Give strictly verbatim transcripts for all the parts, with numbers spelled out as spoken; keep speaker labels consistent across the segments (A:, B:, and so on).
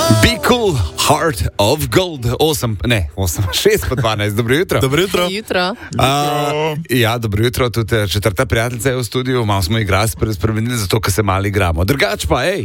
A: Be cool, heart of gold. osem, ne, osem, šest pa dvanajst. Dobro jutro.
B: Dobro jutro.
C: Jutro.
A: Uh, ja, dobro jutro. Tudi četrta prijateljica je v studiu. Malo smo igrali spremenili, zato ker se malo igramo. Drugač pa, hej.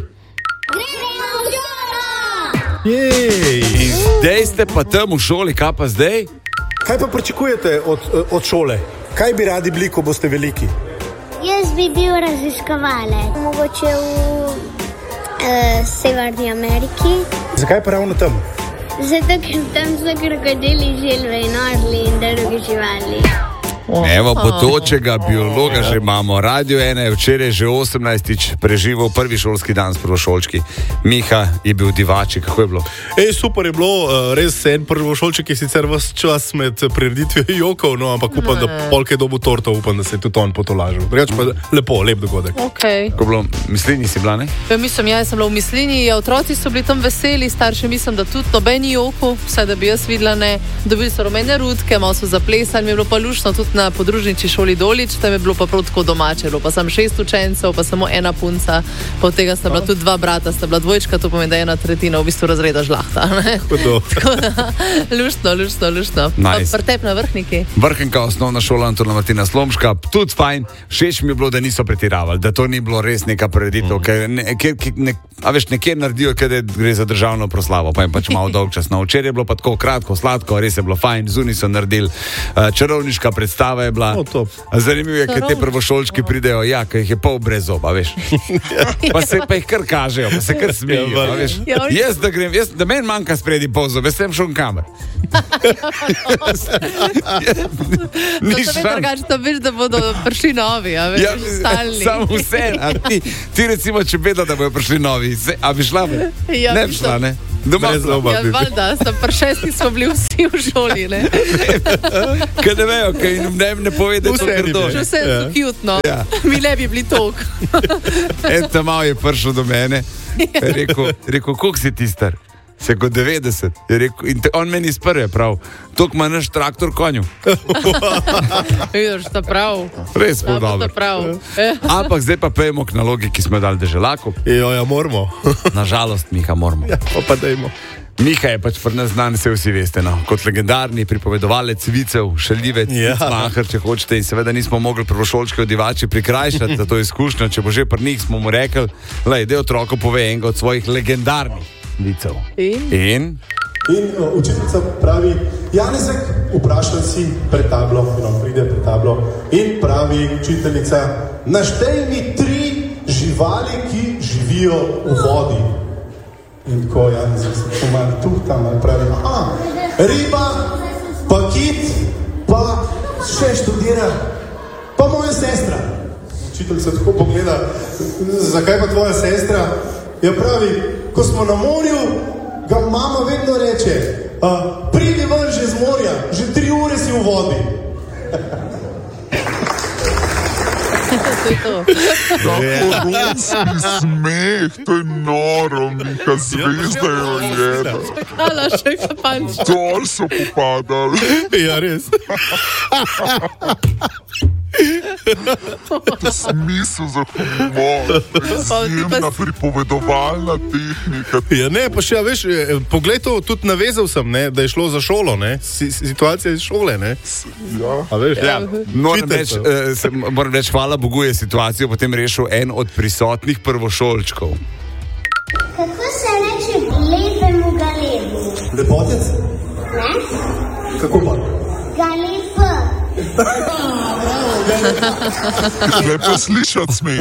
B: Jej.
A: Zdaj ste pa tam v šoli, kaj pa zdaj?
B: Kaj pa pričakujete od, od šole? Kaj bi radi bili, ko boste veliki?
D: Jaz bi bil raziskovalec, mogoče v uh, Severni Ameriki.
B: Zakaj pa ravno tam?
D: Zato, ker tam so krokodili, želve in orli in druge živali.
A: Evo, potočega biologa že imamo. Radio ena je včeraj že osemnajstič preživel prvi šolski dan s prvošolčki. Miha je bil divači, kako je bilo?
B: Ej, super je bilo, res en prvošolček je sicer vas čas med prireditvijo jokov, no, ampak upam, ne. da polke dobu torto, upam, da se je tudi on potolažil. Drugač pa lepo, lep dogodek.
C: Okay.
A: Ko je bilo, mislini si bila, ne?
C: Ja, mislim, ja, sem bila v mislini, ja, otroci so bili tam veseli, starši mislim, da tudi nobeni joku, vsaj da bi jaz videla, ne. Dobili so rumene rutke, malo so zaplesali, mi je bilo pa lušno tudi na podružniči šoli Dolič, tam je bilo pa prav tako domače, bilo pa sem šest učencev, pa samo ena punca, pa od tega sta bila tudi dva brata, sta bila dvojčka, to pomeni, da je ena tretjina v bistvu razreda žlahta. Luštno, luštno, luštno.
A: Nice.
C: Vrtep na vrhniki.
A: Vrhnka osnovna šola Antona Martina Slomška, tudi fajn, všeč mi je bilo, da niso pretiravali, da to ni bilo res neka prireditev, mm. ker ne, ker, ne, a veš, nekje naredijo, kada gre za državno proslavo, pa je pač malo dolgčasno. Včeraj je bilo pa tako kratko, sladko, res je bilo fajn, zunaj so naredili, uh, čarovniška predstava je bila.
B: Oh,
A: zanimivo je, ker te prvošolčki pridejo, ja, ker jih je pol brez zoba, veš. Pa se pa jih kar kažejo, pa se kar smejijo, ja, veš. Jaz, da grem, jaz, da meni manjka spredi pol zob, jaz sem šel v kamer. Ni šan.
C: To veš, da bodo prišli novi, a veš,
A: ja,
C: stalni.
A: Samo vse, a ti, ti recimo, če bedo, da bojo prišli novi, se, a bi šla, be?
C: Ja,
A: ne bi šla, ne? Doma zoba.
C: Ja, valjda, sta pri šestih smo bili vsi v šoli, ne?
A: Kaj ne vejo, kaj jim ne, ne pove, da je to grdo.
C: Že vse je cute,
A: ja.
C: Mi ne bi bili tok.
A: En ta malo je prišel do mene, je rekel, rekel, koliko si ti star? Se kot devetdeset. Je rekel, in te, on meni iz prve prav, toliko ima naš traktor konju.
C: Vidiš, ta prav.
A: Res bo dobro. Ampak zdaj pa pejemo k nalogi, ki smo dali deželaku.
B: Jo, ja, moramo.
A: Nažalost, Miha, moramo.
B: Ja, pa dajmo.
A: Miha je pač pri nas znan, se vsi veste, no, kot legendarni pripovedovalec vicev, šaljivec, ja. Mahar, če hočete, in seveda nismo mogli prvošolčke odivači prikrajšati za to izkušnjo, če bo že pri njih, smo mu rekli, lej, da otroku pove enega od svojih legendarnih vicev.
C: In?
A: In?
E: In uh, učiteljica pravi, Janezek, vprašaj si pred tablo, in on pride pred tablo, in pravi učiteljica, naštej mi tri živali, ki živijo v vodi. In tako, Janezek se pomali tu, tam, ali pravi, aha, riba, pa kit, pa še študira, pa moja sestra. Učiteljica tako pogleda, zakaj pa tvoja sestra? Ja pravi, ko smo na morju, ga mama vedno reče, uh, pridi ven že z morja, že tri ure si v vodi.
C: To je to.
F: Koronski smeh, to je noro, Miha, zvezda je ojena.
C: Hvala, še kapanč.
F: Dol so popadali.
B: Ja, res.
F: Smisel za humor, izjemna pripovedovalna tehnika.
B: Ja, ne, pa še, veš, poglej to, tudi navezal sem, ne, da je šlo za šolo, ne, situacija iz šole, ne.
F: Ja.
B: A veš,
A: ja, moram reči, uh, moram reči, hvala Bogu je situacijo potem rešil en od prisotnih prvošolčkov.
D: Kako se reče lepemu galebu?
E: Lepotec?
D: Ne?
E: Kako pa?
D: Galeb.
F: Lepo slišati smeh.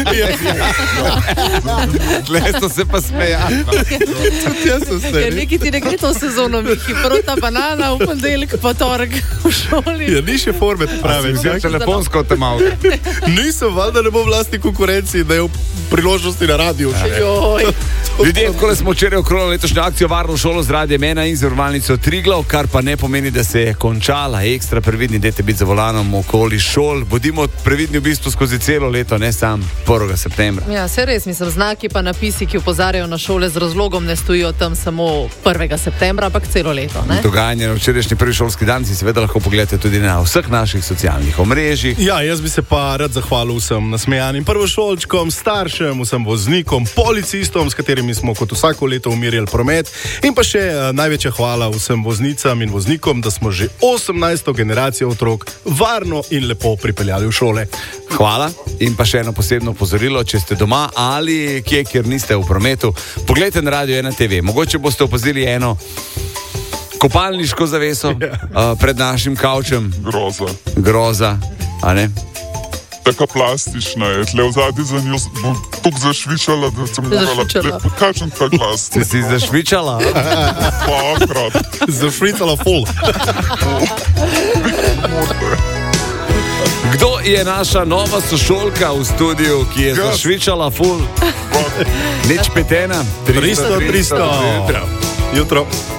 A: Tle so se pa smejali.
C: Ja, neki ti ne gre to sezono, Mihi. Prvo ta banana, v ponedeljek, pa torek v šoli.
B: Ja, ni še forme, pravi.
A: Vse telefonsko te malo.
B: Nisem, valjda ne bo vlastni konkurenci, da je v priložnosti na radiju.
A: Ljudje, ko smo včeraj okrogli letošnjo akcijo Varno šolo z Radiem ena in zavarovalnico Triglav, kar pa ne pomeni, da se je končala. Ekstra previdni, dajte biti za volanom okoli šol. Bodimo previdni v bistvu skozi celo leto, ne sam prvega septembra.
C: Ja, se res, mislim, znaki pa napisi, ki opozarjajo na šole z razlogom, ne stojijo tam samo prvega septembra, ampak celo leto. Ne?
A: Dogajanje na včerajšnji prvi šolski dan si seveda lahko pogledate tudi na vseh naših socialnih omrežjih.
B: Ja, jaz bi se pa rad zahvalil vsem nasmejanim prvošolčkom, staršem, vsem voznikom, policistom, s katerimi smo kot vsako leto umirjali promet, in pa še uh, največja hvala vsem voznicam in voznikom, da smo že osemnajsto generacijo otrok varno in lepo pripeljali v šole.
A: Hvala. In pa še eno posebno opozorilo, če ste doma ali kje, kjer niste v prometu, pogledajte na Radio ena te ve. Mogoče boste opazili eno kopalniško zaveso uh, pred našim kavčem.
F: Groza.
A: Groza, a ne?
F: Taka plastična je, tle v zadnji za njo bo tako zašvičala, da sem morala... Kakšen ta glas?
A: Si si zašvičala?
F: Pakrat.
B: Zašvicala ful.
A: Kdo je naša nova sošolka v studiu, ki je zašvičala ful? Nič petena.
B: tristo, tristo. Jutro.